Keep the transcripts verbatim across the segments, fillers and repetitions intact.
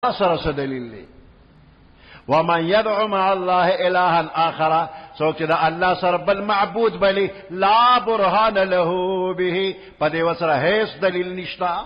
سره دلیل دی ومن يدعو مع الله الها آخر سوک چې د الله سره بل معبود بلی لا برهان له به پدې وسره هیڅ دلیل نشتا.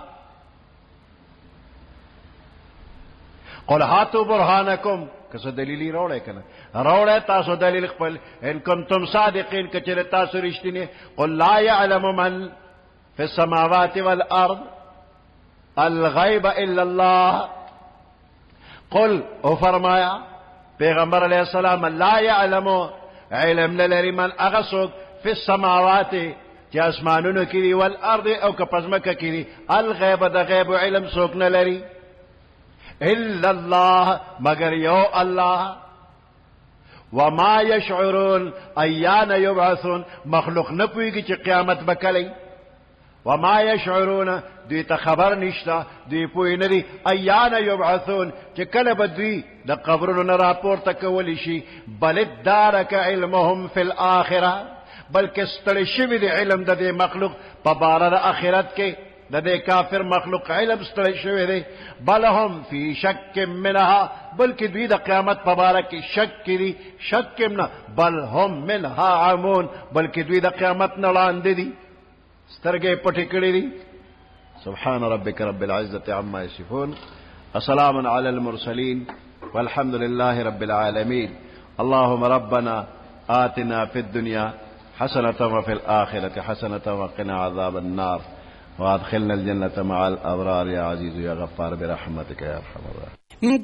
قل هاتوا برهانکم کس دلیلی روڑے کنا روڑے تاسو دلیل خپل ان کنتم صادقین کچر تاسو رشتینی. قل لا يعلم من في السماوات والارض الغیب الا اللہ. قل او فرمایا پیغمبر علیہ السلام لا يعلم علم نلری من اغسوک فی السماوات چی اسمانونو کری والارض او کپزمک کری الغیب دا غیب علم سوک نلری الا اللہ مگر یو اللہ. وما یشعرون ایان یبعثون مخلوق نپویگی چی قیامت بکلی. وما یشعرون دوی تا خبر نشتا دوی پوی ندی ایان یبعثون چی کل بدوی دا قبرون راپور تکولی شی بل ادارک علمهم فی الاخرہ بلکہ ستڑی شوی دی علم دا دی مخلوق پا بارا دا آخرت کے دا دے کافر مخلوق علم ستڑی شوی دی بل هم فی شک منها بلکہ دوی دا قیامت پا بارا کی شک کی دی شک منها بل هم منها عمون بلکہ دوی دا قیامت نلان دی دی سترگے پٹی کڑی دی. سبحان ربک رب العزة عما يصفون وسلام على المرسلين والحمد لله رب العالمين. اللهم ربنا آتنا في الدنيا حسنة وفي الآخرة حسنة وقنا عذاب النار وادخلنا الجنة مع الأبرار يا عزيز يا غفار برحمتك يا أرحم الراحمين.